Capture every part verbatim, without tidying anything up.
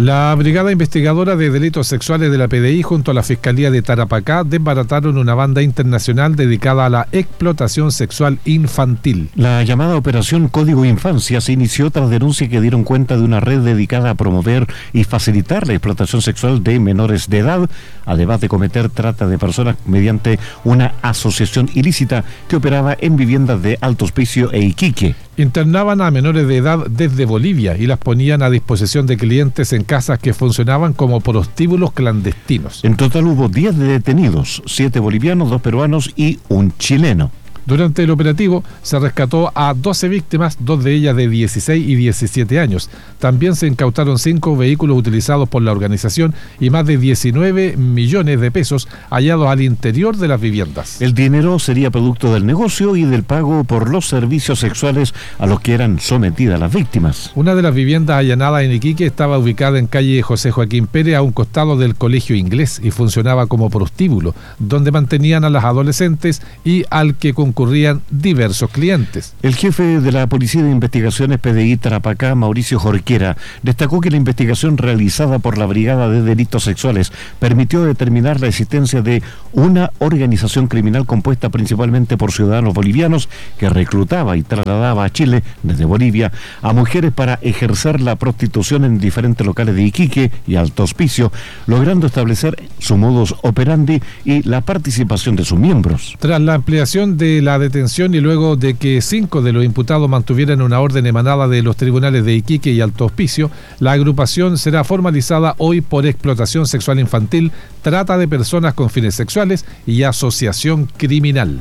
La Brigada Investigadora de Delitos Sexuales de la P D I junto a la Fiscalía de Tarapacá desbarataron una banda internacional dedicada a la explotación sexual infantil. La llamada Operación Código Infancia se inició tras denuncias que dieron cuenta de una red dedicada a promover y facilitar la explotación sexual de menores de edad, además de cometer trata de personas mediante una asociación ilícita que operaba en viviendas de Alto Hospicio e Iquique. Internaban a menores de edad desde Bolivia y las ponían a disposición de clientes en casas que funcionaban como prostíbulos clandestinos. En total hubo diez detenidos, siete bolivianos, dos peruanos y un chileno. Durante el operativo se rescató a doce víctimas, dos de ellas de dieciséis y diecisiete años. También se incautaron cinco vehículos utilizados por la organización y más de diecinueve millones de pesos hallados al interior de las viviendas. El dinero sería producto del negocio y del pago por los servicios sexuales a los que eran sometidas las víctimas. Una de las viviendas allanadas en Iquique estaba ubicada en calle José Joaquín Pérez, a un costado del Colegio Inglés, y funcionaba como prostíbulo, donde mantenían a las adolescentes y al que concurrían concurrían diversos clientes. El jefe de la Policía de Investigaciones P D I Tarapacá, Mauricio Jorquera, destacó que la investigación realizada por la Brigada de Delitos Sexuales permitió determinar la existencia de una organización criminal compuesta principalmente por ciudadanos bolivianos que reclutaba y trasladaba a Chile desde Bolivia a mujeres para ejercer la prostitución en diferentes locales de Iquique y Alto Hospicio, logrando establecer su modus operandi y la participación de sus miembros. Tras la ampliación de la detención y luego de que cinco de los imputados mantuvieran una orden emanada de los tribunales de Iquique y Alto Hospicio, la agrupación será formalizada hoy por explotación sexual infantil, trata de personas con fines sexuales y asociación criminal.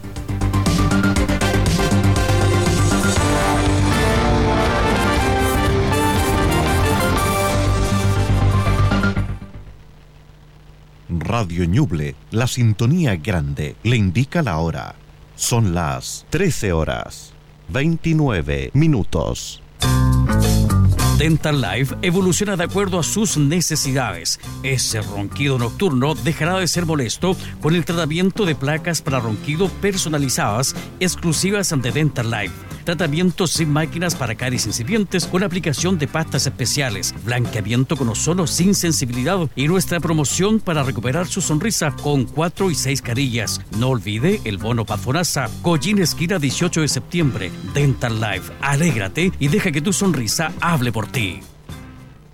Radio Ñuble, la sintonía grande, le indica la hora. Son las trece horas, veintinueve minutos. Dental Life evoluciona de acuerdo a sus necesidades. Ese ronquido nocturno dejará de ser molesto con el tratamiento de placas para ronquido personalizadas exclusivas de Dental Life. Tratamiento sin máquinas para caries incipientes con aplicación de pastas especiales, blanqueamiento con ozono sin sensibilidad y nuestra promoción para recuperar su sonrisa con cuatro y seis carillas. No olvide el bono para Fonasa, Collín esquina dieciocho de septiembre. Dental Life, alégrate y deja que tu sonrisa hable por ti.